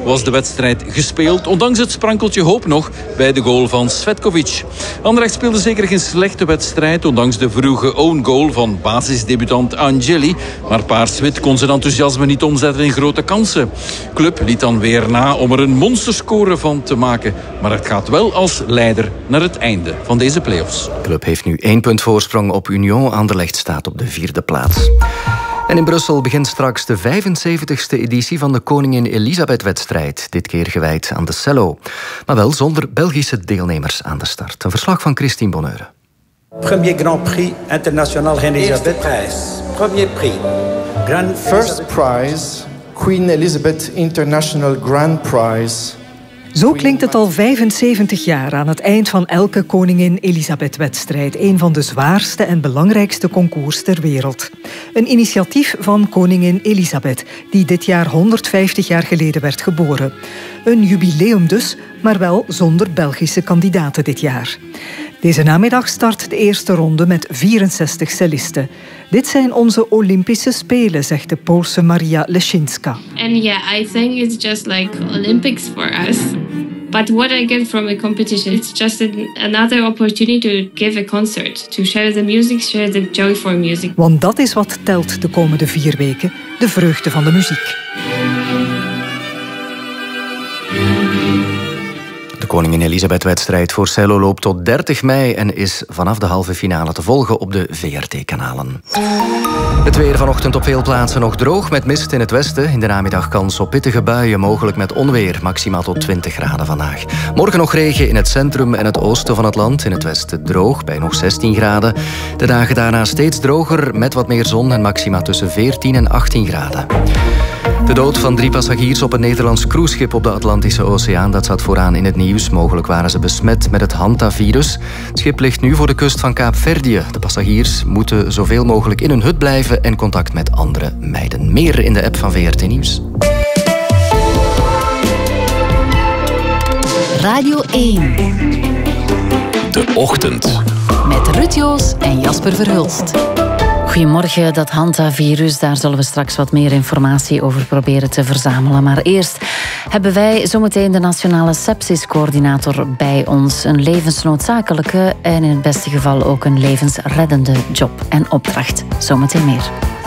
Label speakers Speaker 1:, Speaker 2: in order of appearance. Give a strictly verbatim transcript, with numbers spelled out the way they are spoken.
Speaker 1: was de wedstrijd gespeeld, ondanks het sprankeltje hoop nog bij de goal van Svetkovic. Anderlecht speelde zeker geen slechte wedstrijd, ondanks de vroege own goal van basisdebutant Angeli. Maar paars-wit kon zijn enthousiasme niet omzetten in grote kansen. Club liet dan weer na om er een monsterscore van te maken. Maar het gaat wel als leider naar het einde van deze play-offs.
Speaker 2: Club heeft nu één punt voorsprong op Union. Anderlecht staat op de vierde plaats. En in Brussel begint straks de vijfenzeventigste editie van de Koningin Elisabeth-wedstrijd. Dit keer gewijd aan de cello. Maar wel zonder Belgische deelnemers aan de start. Een verslag van Christine Bonneure.
Speaker 3: Premier Grand Prix International Reine Elisabeth. Prijs. Premier Prix. Grand
Speaker 4: First Prize, Queen Elizabeth International Grand Prize.
Speaker 5: Zo klinkt het al vijfenzeventig jaar aan het eind van elke Koningin Elisabeth-wedstrijd. Een van de zwaarste en belangrijkste concours ter wereld. Een initiatief van koningin Elisabeth, die dit jaar honderdvijftig jaar geleden werd geboren. Een jubileum dus, maar wel zonder Belgische kandidaten dit jaar. Deze namiddag start de eerste ronde met vierenzestig cellisten. Dit zijn onze Olympische Spelen, zegt de Poolse Maria Leszczyńska.
Speaker 6: And yeah, I think it's just like Olympics for us. But what I get from a competition, it's just an, another opportunity to give a concert, to share the music, share the joy for music.
Speaker 5: Want dat is wat telt de komende vier weken, de vreugde van de muziek.
Speaker 2: De Koningin Elisabeth-wedstrijd voor cello loopt tot dertig mei en is vanaf de halve finale te volgen op de V R T-kanalen. Het weer vanochtend op veel plaatsen nog droog met mist in het westen. In de namiddag kans op pittige buien, mogelijk met onweer. Maximaal tot twintig graden vandaag. Morgen nog regen in het centrum en het oosten van het land. In het westen droog, bij nog zestien graden. De dagen daarna steeds droger, met wat meer zon en maxima tussen veertien en achttien graden. De dood van drie passagiers op een Nederlands cruiseschip op de Atlantische Oceaan, dat zat vooraan in het nieuws. Mogelijk waren ze besmet met het Hanta-virus. Het schip ligt nu voor de kust van Kaapverdië. De passagiers moeten zoveel mogelijk in hun hut blijven en contact met anderen mijden. Meer in de app van V R T Nieuws.
Speaker 7: Radio één.
Speaker 8: De Ochtend.
Speaker 7: Met Ruud Joos en Jasper Verhulst.
Speaker 9: Goedemorgen, dat Hanta-virus, daar zullen we straks wat meer informatie over proberen te verzamelen. Maar eerst hebben wij zometeen de Nationale Sepsiscoördinator bij ons. Een levensnoodzakelijke en in het beste geval ook een levensreddende job en opdracht. Zometeen meer.